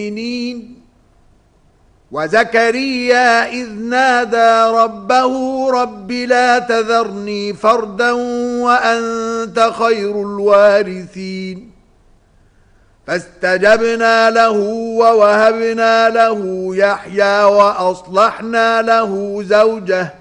وزكريا إذ نادى ربه رب لا تذرني فردا وأنت خير الوارثين فاستجبنا له ووهبنا له يحيى وأصلحنا له زوجه